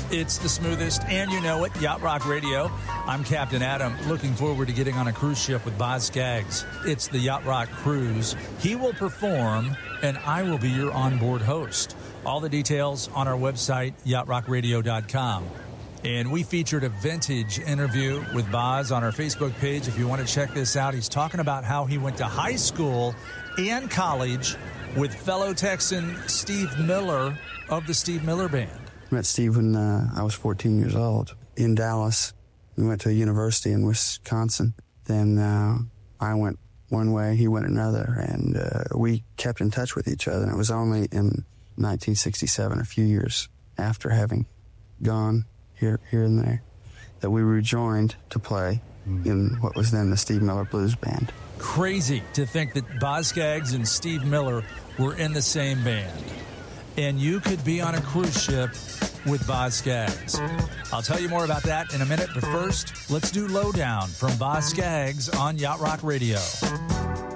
It's the smoothest, and you know it, Yacht Rock Radio. I'm Captain Adam, looking forward to getting on a cruise ship with Boz Skaggs. It's the Yacht Rock Cruise. He will perform, and I will be your onboard host. All the details on our website, yachtrockradio.com. And we featured a vintage interview with Boz on our Facebook page. If you want to check this out, he's talking about how he went to high school and college with fellow Texan Steve Miller of the Steve Miller Band. Met Steve when I was 14 years old in Dallas. We went to a university in Wisconsin. Then I went one way, he went another, and we kept in touch with each other. And it was only in 1967, a few years after having gone here and there, that we rejoined to play in what was then the Steve Miller Blues Band. Crazy to think that Boz Skaggs and Steve Miller were in the same band. And you could be on a cruise ship with Boz Skaggs. I'll tell you more about that in a minute, but first, let's do Lowdown from Boz Skaggs on Yacht Rock Radio.